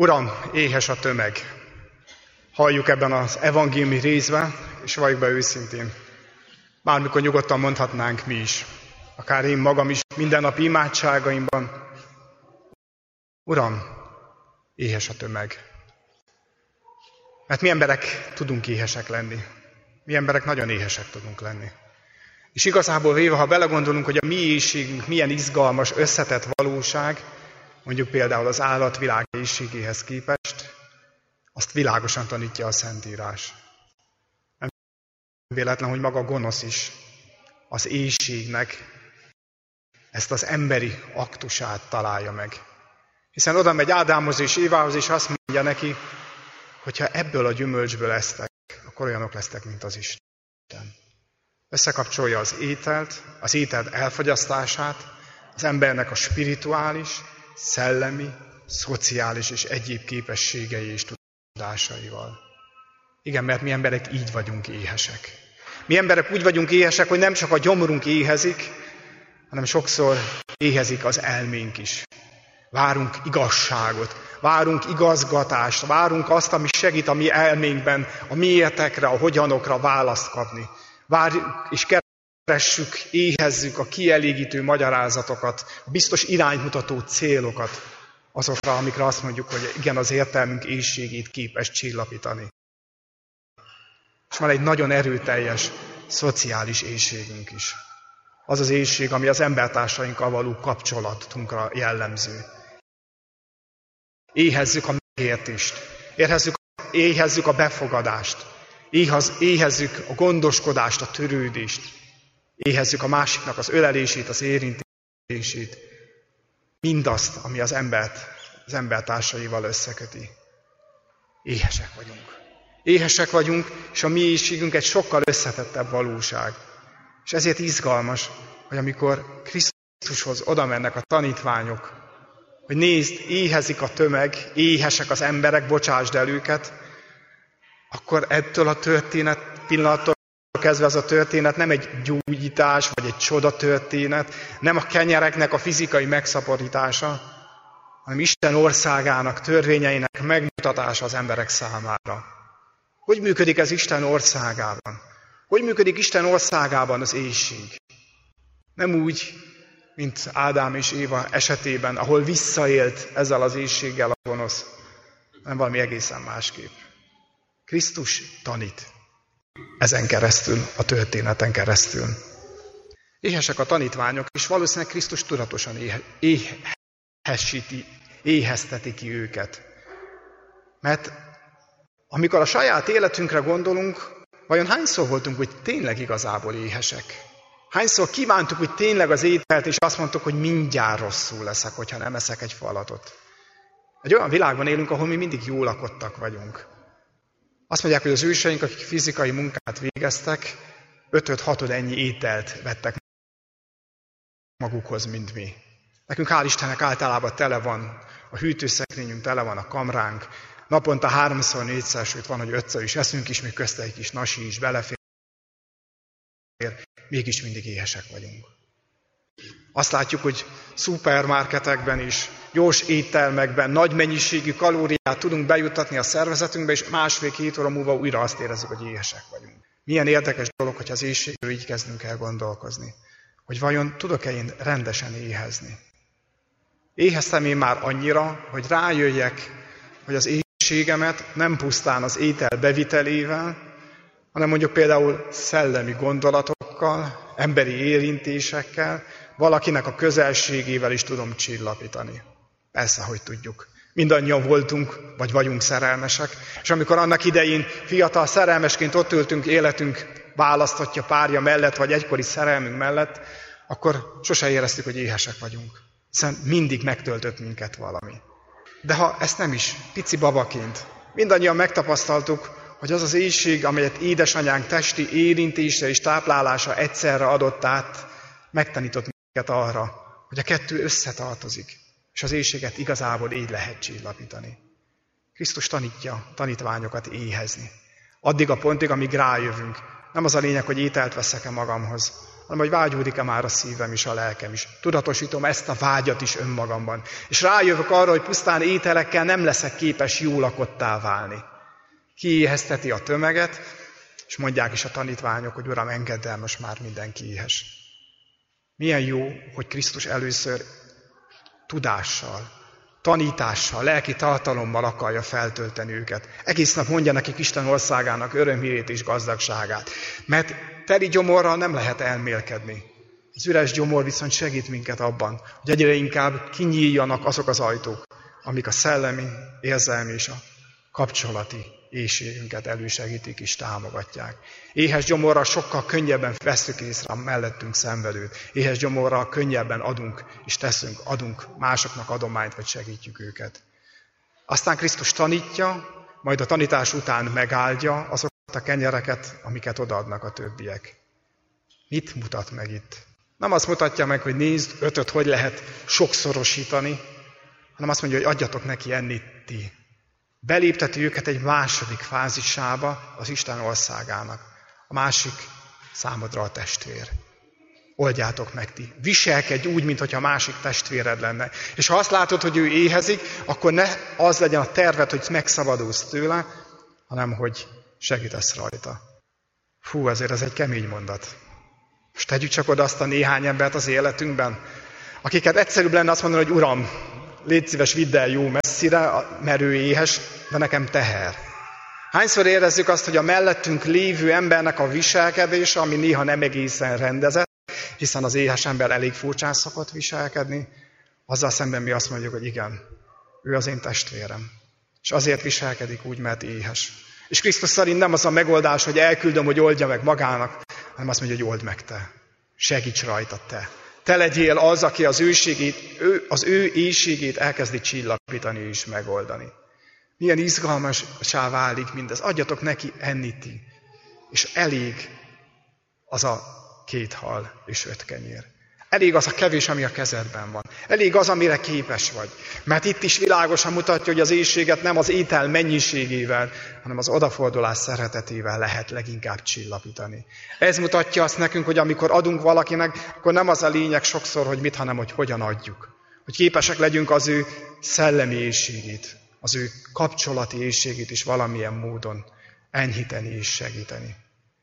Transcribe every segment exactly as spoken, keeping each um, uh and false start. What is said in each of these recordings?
Uram, éhes a tömeg. Halljuk ebben az evangéliumi részben, és valljuk be őszintén. Bármikor nyugodtan mondhatnánk mi is, akár én magam is, mindennapi imádságaimban. Uram, éhes a tömeg. Mert mi emberek tudunk éhesek lenni. Mi emberek nagyon éhesek tudunk lenni. És igazából véve, ha belegondolunk, hogy a mi éhségünk milyen izgalmas, összetett valóság, mondjuk például az állatvilág éhségéhez képest, azt világosan tanítja a Szentírás. Nem véletlen, hogy maga gonosz is az éhségnek ezt az emberi aktusát találja meg. Hiszen oda megy Ádámhoz és Évához, és azt mondja neki, hogyha ebből a gyümölcsből esztek, akkor olyanok lesztek, mint az Isten. Összekapcsolja az ételt, az ételt elfogyasztását, az embernek a spirituális, szellemi, szociális és egyéb képességei és tudásaival. Igen, mert mi emberek így vagyunk éhesek. Mi emberek úgy vagyunk éhesek, hogy nem csak a gyomrunk éhezik, hanem sokszor éhezik az elménk is. Várunk igazságot, várunk igazgatást, várunk azt, ami segít a mi elménkben, a miértekre, a hogyanokra választ kapni. Várjuk és keressük, éhezzük a kielégítő magyarázatokat, a biztos iránymutató célokat, azokra, amikre azt mondjuk, hogy igen, az értelmünk éhségét képes csillapítani. És van egy nagyon erőteljes szociális éhségünk is. Az az éhség, ami az embertársainkkal való kapcsolatunkra jellemző. Éhezzük a megértést, éhezzük, éhezzük a befogadást, éhezzük a gondoskodást, a törődést, éhezzük a másiknak az ölelését, az érintését, mindazt, ami az embert, az embertársaival összeköti. Éhesek vagyunk. Éhesek vagyunk, és a mi éhségünk egy sokkal összetettebb valóság. És ezért izgalmas, hogy amikor Krisztushoz oda mennek a tanítványok, hogy nézd, éhezik a tömeg, éhesek az emberek, bocsásd el őket, akkor ettől a történet pillanattól kezdve az a történet nem egy gyógyítás, vagy egy csoda történet, nem a kenyereknek a fizikai megszaporítása, hanem Isten országának, törvényeinek megmutatása az emberek számára. Hogy működik ez Isten országában? Hogy működik Isten országában az éhség? Nem úgy, mint Ádám és Éva esetében, ahol visszaélt ezzel az éhséggel a gonosz, hanem valami egészen másképp. Krisztus tanít ezen keresztül, a történeten keresztül. Éhesek a tanítványok, és valószínűleg Krisztus tudatosan éhe, éhesíti, éhezteti ki őket. Mert amikor a saját életünkre gondolunk, vajon hányszor voltunk, hogy tényleg igazából éhesek? Hányszor kívántuk, hogy tényleg az ételt, és azt mondtuk, hogy mindjárt rosszul leszek, hogyha nem eszek egy falatot. Egy olyan világban élünk, ahol mi mindig jól lakottak vagyunk. Azt mondják, hogy az őseink, akik fizikai munkát végeztek, ötöd-hatod ennyi ételt vettek magukhoz, mint mi. Nekünk hál' Istennek általában tele van a hűtőszekrényünk, tele van a kamránk, naponta háromszor, négyszer, sőt van, hogy ötször is eszünk is, még közte egy kis nasi is belefér, mégis mindig éhesek vagyunk. Azt látjuk, hogy szupermarketekben is, gyors éttermekben nagy mennyiségű kalóriát tudunk bejuttatni a szervezetünkbe, és másfél-két óra múlva újra azt érezzük, hogy éhesek vagyunk. Milyen érdekes dolog, hogy az éhségről így kezdünk el gondolkozni. Hogy vajon tudok-e én rendesen éhezni? Éheztem én már annyira, hogy rájöjjek, hogy az éhségemet nem pusztán az étel bevitelével, hanem mondjuk például szellemi gondolatokkal, emberi érintésekkel, valakinek a közelségével is tudom csillapítani. Persze, hogy tudjuk. Mindannyian voltunk, vagy vagyunk szerelmesek, és amikor annak idején fiatal szerelmesként ott ültünk életünk választhatja párja mellett, vagy egykori szerelmünk mellett, akkor sose éreztük, hogy éhesek vagyunk. Hiszen mindig megtöltött minket valami. De ha ezt nem is, pici babaként, mindannyian megtapasztaltuk, hogy az az éhség, amelyet édesanyánk testi érintése és táplálása egyszerre adott át, megtanított minket arra, hogy a kettő összetartozik, és az éhséget igazából így lehet csillapítani. Krisztus tanítja tanítványokat éhezni. Addig a pontig, amíg rájövünk. Nem az a lényeg, hogy ételt veszek-e magamhoz, hanem hogy vágyódik-e már a szívem és a lelkem is. Tudatosítom ezt a vágyat is önmagamban. És rájövök arra, hogy pusztán ételekkel nem leszek képes jó lakottá válni. Kiéhezteti a tömeget, és mondják is a tanítványok, hogy Uram, engedd el, most már mindenki éhes. Milyen jó, hogy Krisztus először tudással, tanítással, lelki tartalommal akarja feltölteni őket. Egész nap mondja nekik Isten országának örömhírét és gazdagságát. Mert teli gyomorral nem lehet elmélkedni. Az üres gyomor viszont segít minket abban, hogy egyre inkább kinyíljanak azok az ajtók, amik a szellemi, érzelmi és a kapcsolati éhségünket elősegítik és támogatják. Éhes gyomorral sokkal könnyebben vesszük észre a mellettünk szenvedőt. Éhes gyomorral könnyebben adunk és teszünk, adunk másoknak adományt, vagy segítjük őket. Aztán Krisztus tanítja, majd a tanítás után megáldja azokat a kenyereket, amiket odaadnak a többiek. Mit mutat meg itt? Nem azt mutatja meg, hogy nézd, ötöt hogy lehet sokszorosítani, hanem azt mondja, hogy adjatok neki enni ti. Belépteti őket egy második fázisába az Isten országának. A másik számodra a testvér. Oldjátok meg ti. Viselkedj úgy, mintha a másik testvéred lenne. És ha azt látod, hogy ő éhezik, akkor ne az legyen a terved, hogy megszabadulsz tőle, hanem hogy segítesz rajta. Fú, azért ez egy kemény mondat. Most tegyük csak oda azt a néhány embert az életünkben, akiket egyszerűbb lenne azt mondani, hogy Uram, légy szíves, vidd el jó messzire, mert ő éhes, de nekem teher. Hányszor érezzük azt, hogy a mellettünk lévő embernek a viselkedése, ami néha nem egészen rendezett, hiszen az éhes ember elég furcsán szokott viselkedni, azzal szemben mi azt mondjuk, hogy igen, ő az én testvérem. És azért viselkedik úgy, mert éhes. És Krisztus szerint nem az a megoldás, hogy elküldöm, hogy oldja meg magának, hanem azt mondja, hogy old meg te. Segíts rajta te. Te legyél az, aki az őségét, ő, az ő éhségét elkezdi csillapítani és megoldani. Milyen izgalmassá válik mindez. Adjatok neki enni ti. És elég az a két hal és öt kenyér. Elég az a kevés, ami a kezedben van. Elég az, amire képes vagy. Mert itt is világosan mutatja, hogy az éhséget nem az étel mennyiségével, hanem az odafordulás szeretetével lehet leginkább csillapítani. Ez mutatja azt nekünk, hogy amikor adunk valakinek, akkor nem az a lényeg sokszor, hogy mit, hanem hogy hogyan adjuk. Hogy képesek legyünk az ő szellemi éhségét, az ő kapcsolati éhségét is valamilyen módon enyhíteni és segíteni.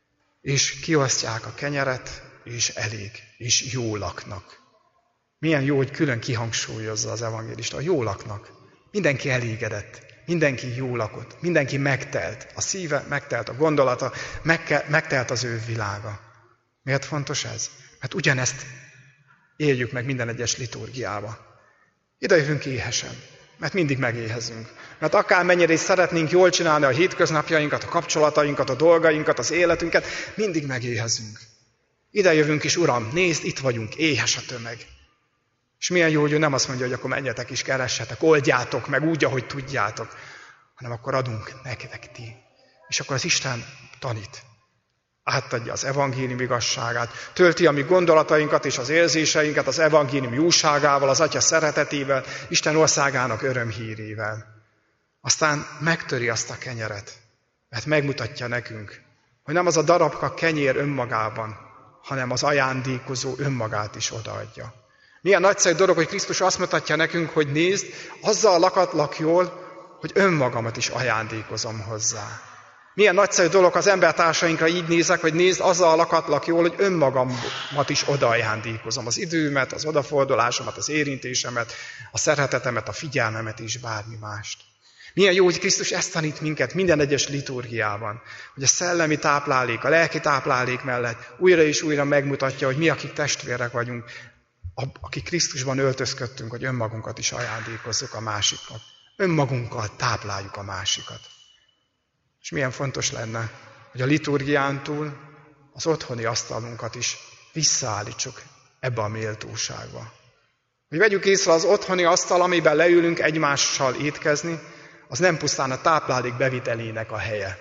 És kiosztják a kenyeret, és elég, és jó laknak. Milyen jó, hogy külön kihangsúlyozza az evangélista, a jó laknak. Mindenki elégedett, mindenki jó lakott, mindenki megtelt, a szíve megtelt, a gondolata megtelt az ő világa. Miért fontos ez? Mert ugyanezt éljük meg minden egyes liturgiába. Ide jövünk éhesen, mert mindig megéhezünk. Mert akármennyire is szeretnénk jól csinálni a hétköznapjainkat, a kapcsolatainkat, a dolgainkat, az életünket, mindig megéhezünk. Ide jövünk is, Uram, nézd, itt vagyunk, éhes a tömeg. És milyen jó, hogy ő nem azt mondja, hogy akkor menjetek is, keressetek, oldjátok meg úgy, ahogy tudjátok, hanem akkor adunk nektek ti. És akkor az Isten tanít. Átadja az evangélium igazságát, tölti a mi gondolatainkat és az érzéseinket az evangélium jóságával, az Atya szeretetével, Isten országának örömhírével. Aztán megtöri azt a kenyeret, mert megmutatja nekünk, hogy nem az a darabka kenyér önmagában, hanem az ajándékozó önmagát is odaadja. Milyen nagyszerű dolog, hogy Krisztus azt mutatja nekünk, hogy nézd, azzal lakatlak jól, hogy önmagamat is ajándékozom hozzá. Milyen nagyszerű dolog, az embertársainkra így nézek, hogy nézd, azzal lakatlak jól, hogy önmagamat is odaajándékozom. Az időmet, az odafordulásomat, az érintésemet, a szeretetemet, a figyelmemet és bármi mást. Milyen jó, hogy Krisztus ezt tanít minket minden egyes liturgiában, hogy a szellemi táplálék, a lelki táplálék mellett újra és újra megmutatja, hogy mi, akik testvérek vagyunk, akik Krisztusban öltözködtünk, hogy önmagunkat is ajándékozzuk a másikat. Önmagunkkal tápláljuk a másikat. És milyen fontos lenne, hogy a liturgián túl az otthoni asztalunkat is visszaállítsuk ebbe a méltóságba. Hogy vegyük észre, az otthoni asztal, amiben leülünk egymással étkezni, az nem pusztán a táplálék bevitelének a helye,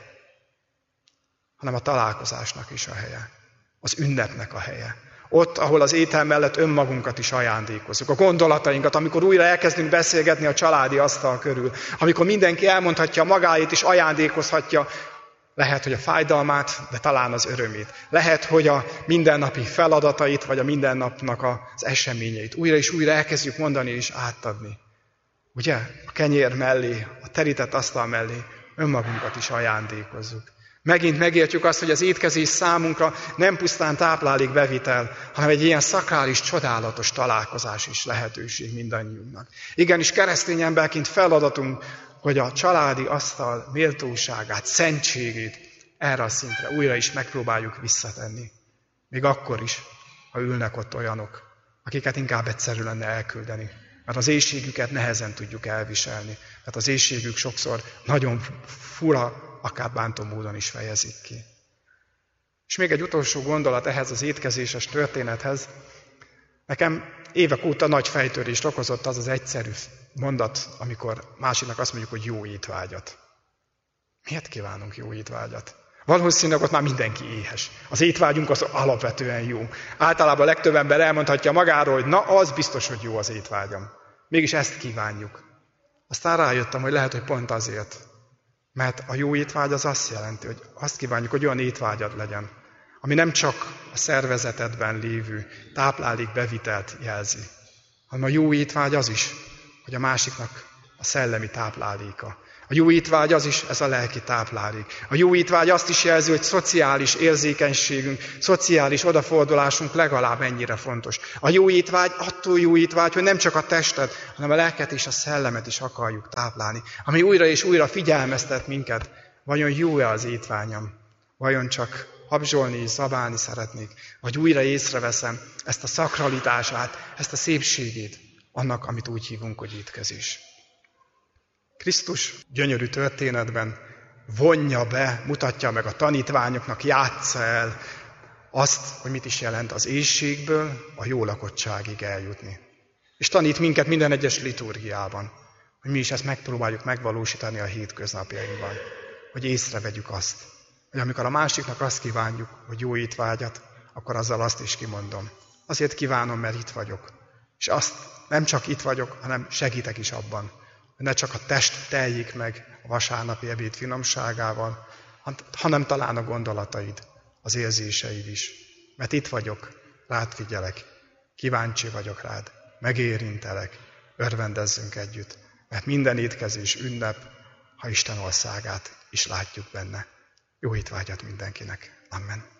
hanem a találkozásnak is a helye, az ünnepnek a helye. Ott, ahol az étel mellett önmagunkat is ajándékozzuk, a gondolatainkat, amikor újra elkezdünk beszélgetni a családi asztal körül, amikor mindenki elmondhatja magáét és ajándékozhatja Lehet, hogy a fájdalmát, de talán az örömét. Lehet, hogy a mindennapi feladatait, vagy a mindennapnak az eseményeit újra és újra elkezdjük mondani és átadni. Ugye? A kenyér mellé, a terített asztal mellé önmagunkat is ajándékozzuk. Megint megértjük azt, hogy az étkezés számunkra nem pusztán táplálékbevitel, hanem egy ilyen szakrális, csodálatos találkozás is lehetőség mindannyiunknak. Igenis keresztény emberként feladatunk, hogy a családi asztal méltóságát, szentségét erre a szintre újra is megpróbáljuk visszatenni. Még akkor is, ha ülnek ott olyanok, akiket inkább egyszerű lenne elküldeni. Mert az éhségüket nehezen tudjuk elviselni. Mert az éhségük sokszor nagyon fura, akár bántó módon is fejezik ki. És még egy utolsó gondolat ehhez az étkezéses történethez. Nekem évek óta nagy fejtörést okozott az az egyszerű mondat, amikor másiknak azt mondjuk, hogy jó étvágyat. Miért kívánunk jó étvágyat? Valószínűleg ott már mindenki éhes. Az étvágyunk az alapvetően jó. Általában a legtöbb ember elmondhatja magáról, hogy na, az biztos, hogy jó az étvágyam. Mégis ezt kívánjuk. Aztán rájöttem, hogy lehet, hogy pont azért. Mert a jó étvágy az azt jelenti, hogy azt kívánjuk, hogy olyan étvágyad legyen, ami nem csak a szervezetedben lévő táplálékbevitelt jelzi, hanem a jó étvágy az is, hogy a másiknak a szellemi tápláléka. A jó étvágy az is, ez a lelki táplálék. A jó étvágy azt is jelzi, hogy szociális érzékenységünk, szociális odafordulásunk legalább ennyire fontos. A jó étvágy attól jó étvágy, hogy nem csak a testet, hanem a lelket és a szellemet is akarjuk táplálni. Ami újra és újra figyelmeztet minket, vajon jó-e az étványam? Vajon csak habzsolni és zabálni szeretnék? Vagy újra észreveszem ezt a szakralitását, ezt a szépségét annak, amit úgy hívunk, hogy étkezés. Krisztus gyönyörű történetben vonja be, mutatja meg a tanítványoknak, játsza el azt, hogy mit is jelent az éhségből a jó lakottságig eljutni. És tanít minket minden egyes liturgiában, hogy mi is ezt megpróbáljuk megvalósítani a hétköznapjainkban, hogy észrevegyük azt, hogy amikor a másiknak azt kívánjuk, hogy jó étvágyat, akkor azzal azt is kimondom. Azért kívánom, mert itt vagyok. És azt nem csak itt vagyok, hanem segítek is abban, hogy ne csak a test teljék meg a vasárnapi ebéd finomságával, hanem talán a gondolataid, az érzéseid is. Mert itt vagyok, rád figyelek, kíváncsi vagyok rád, megérintelek, örvendezzünk együtt, mert minden étkezés ünnep, ha Isten országát is látjuk benne. Jó étvágyat mindenkinek. Amen.